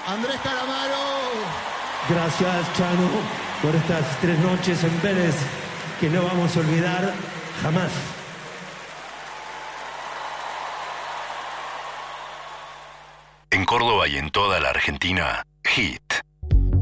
Andrés Calamaro. Gracias, Chano, por estas 3 noches en Vélez que no vamos a olvidar jamás. En Córdoba y en toda la Argentina, Hit